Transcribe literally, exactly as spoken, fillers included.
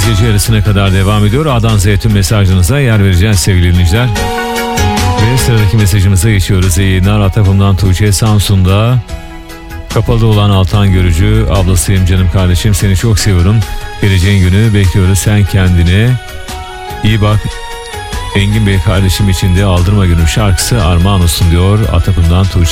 gece yarısına kadar devam ediyor. A'dan Z'ye tüm mesajlarınıza yer vereceğiz sevgili dinleyiciler. Ve sıradaki mesajımıza geçiyoruz. İyi yayınlar. Atapım'dan Tuğçe Samsun'da. Kapalı olan Altan Görücü. Ablasıyım canım kardeşim, seni çok seviyorum. Geleceğin günü bekliyoruz. Sen kendine iyi bak. Engin Bey kardeşim için de Aldırma Günüm şarkısı armağan olsun diyor Atapım'dan Tuğçe.